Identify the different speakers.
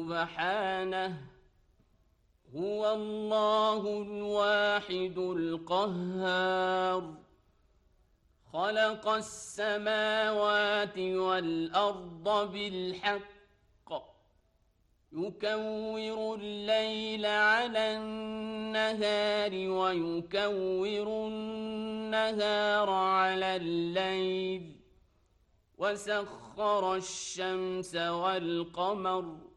Speaker 1: سبحانه هو الله الواحد القهار خلق السماوات والأرض بالحق يكور الليل على النهار ويكور النهار على الليل وسخر الشمس والقمر